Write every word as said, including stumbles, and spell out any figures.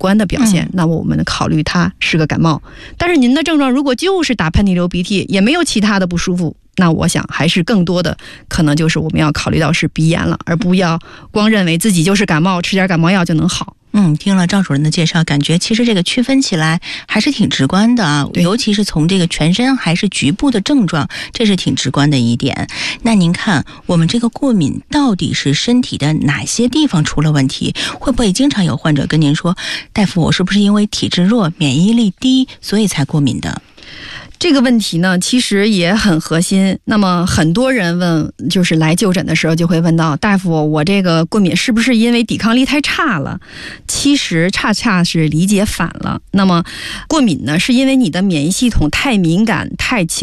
观的表现，嗯、那么我们考虑它是个感冒。但是您的症状如果就是打喷嚏、流鼻涕，也没有其他的不舒服，那我想还是更多的可能就是我们要考虑到是鼻炎了，而不要光认为自己就是感冒，吃点感冒药就能好。 嗯，听了赵主任的介绍，感觉其实这个区分起来还是挺直观的啊，尤其是从这个全身还是局部的症状，这是挺直观的一点。那您看，我们这个过敏到底是身体的哪些地方出了问题？会不会经常有患者跟您说，大夫，我是不是因为体质弱、免疫力低，所以才过敏的？ 这个问题呢，其实也很核心。那么很多人问，就是来就诊的时候就会问到，大夫，我这个过敏是不是因为抵抗力太差了？其实恰恰是理解反了。那么过敏呢，是因为你的免疫系统太敏感、太轻